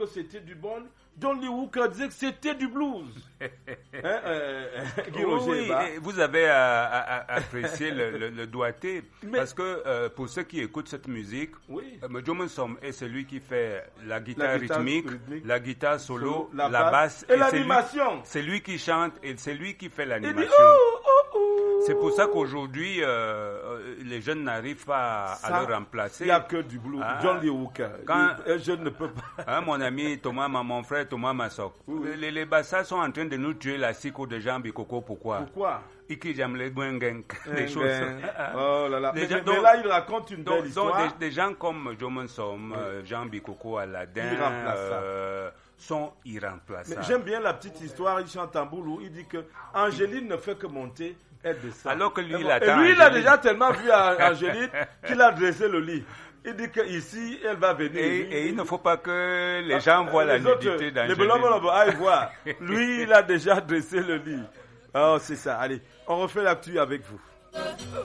que c'était du bon. John Lee Hooker disait que c'était du blues. Guy Roger, vous avez apprécié le doigté. Parce que pour ceux qui écoutent cette musique, Djomon Som est celui qui fait la guitare rythmique, la guitare solo, la basse et l'animation. C'est lui qui chante et c'est lui qui fait l'animation. C'est pour ça qu'aujourd'hui, les jeunes n'arrivent pas à le remplacer. Il n'y a que du blues. John Lee Hooker. Un jeune ne peut pas. Mon ami Thomas, mon frère Thomas Massok. Les Bassas sont en train de nous tuer la cycle de Jean Bikoko. Pourquoi? Iki j'aime les des choses. Oh là là. Mais là, il raconte une belle histoire. Donc, des gens comme Djomon Som, Jean Bikoko, Aladdin, sont irremplaçables. J'aime bien la petite histoire. Il chante en boulot. Il dit que Angéline ne fait que monter. Alors que lui, il a déjà tellement vu Angéline qu'il a dressé le lit. Il dit qu'ici, elle va venir. Et il ne faut pas que les gens voient la nudité d'Angéline. Les bonhommes aillent voir. Lui, il a déjà dressé le lit. Oh, c'est ça. Allez, on refait l'actu avec vous.